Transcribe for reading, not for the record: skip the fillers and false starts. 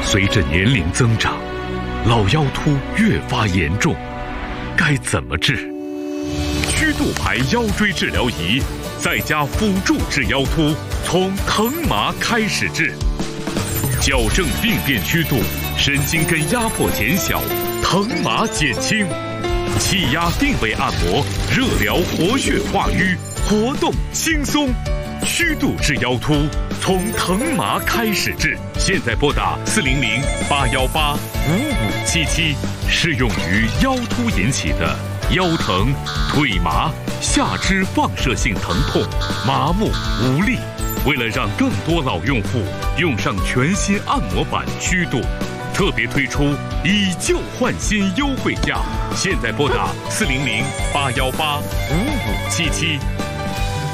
随着年龄增长，老腰突越发严重，该怎么治？曲度牌腰椎治疗仪在家辅助治腰突，从疼麻开始治，矫正病变曲度，神经根压迫减小，疼麻减轻，气压定位按摩，热疗活血化瘀，活动轻松。曲度治腰突，从疼麻开始治。现在拨打400-818-5577，适用于腰突引起的腰疼、腿麻、下肢放射性疼痛、麻木无力。为了让更多老用户用上全新按摩板曲度，特别推出以旧换新优惠价。现在拨打400-818-5577。